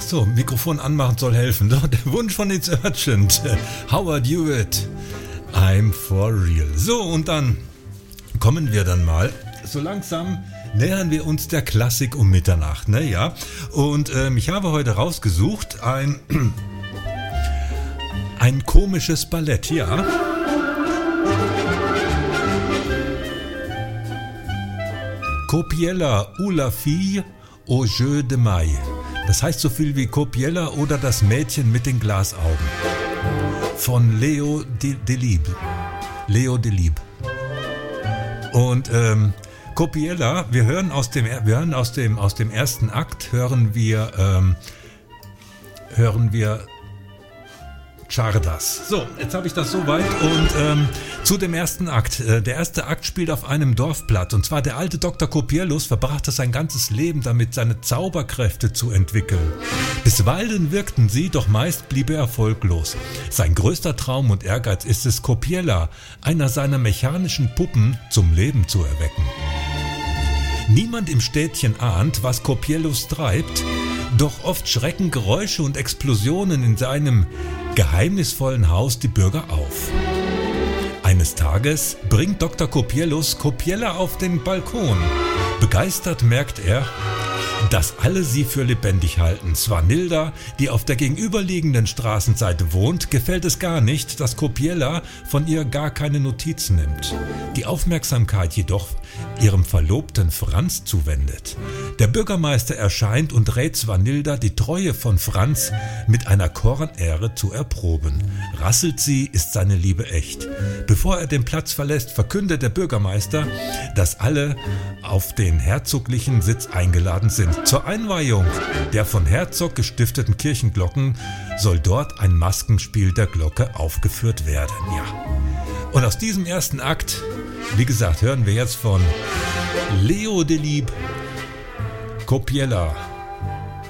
So, Mikrofon anmachen soll helfen. Der Wunsch von It's Urgent. Howard Hewitt. I'm for real. So, und dann kommen wir dann mal. So langsam nähern wir uns der Klassik um Mitternacht. Ne? Ja? Und ich habe heute rausgesucht ein komisches Ballett. Ja. Copiella ou la fille au jeu de maille. Das heißt so viel wie Copiella oder das Mädchen mit den Glasaugen. Von Leo Delibes. Leo Delibes. Und Copiella, wir hören aus dem ersten Akt hören wir Czardas. So, jetzt habe ich das soweit und zu dem ersten Akt. Der erste Akt spielt auf einem Dorfplatz und zwar der alte Dr. Copiellus verbrachte sein ganzes Leben damit, seine Zauberkräfte zu entwickeln. Bisweilen wirkten sie, doch meist blieb er erfolglos. Sein größter Traum und Ehrgeiz ist es, Copiella, einer seiner mechanischen Puppen, zum Leben zu erwecken. Niemand im Städtchen ahnt, was Copiellus treibt, doch oft schrecken Geräusche und Explosionen in seinem geheimnisvollen Haus die Bürger auf. Eines Tages bringt Dr. Copiellus Copiella auf den Balkon. Begeistert merkt er, dass alle sie für lebendig halten. Svanhilda, die auf der gegenüberliegenden Straßenseite wohnt, gefällt es gar nicht, dass Copiella von ihr gar keine Notiz nimmt. Die Aufmerksamkeit jedoch ihrem Verlobten Franz zuwendet. Der Bürgermeister erscheint und rät Svanhilda, die Treue von Franz mit einer Kornähre zu erproben. Rasselt sie, ist seine Liebe echt. Bevor er den Platz verlässt, verkündet der Bürgermeister, dass alle auf den herzoglichen Sitz eingeladen sind. Zur Einweihung der von Herzog gestifteten Kirchenglocken soll dort ein Maskenspiel der Glocke aufgeführt werden. Ja. Und aus diesem ersten Akt, wie gesagt, hören wir jetzt von Leo Delibes Copiella.